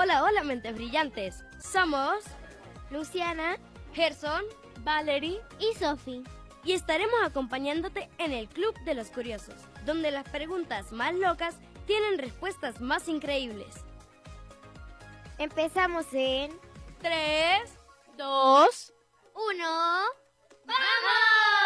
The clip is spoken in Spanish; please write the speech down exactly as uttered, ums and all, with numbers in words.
Hola, hola, mentes brillantes. Somos Luciana, Gerson, Valerie y Sophie. Y estaremos acompañándote en el Club de los Curiosos, donde las preguntas más locas tienen respuestas más increíbles. Empezamos en Tres, dos, uno. ¡Vamos!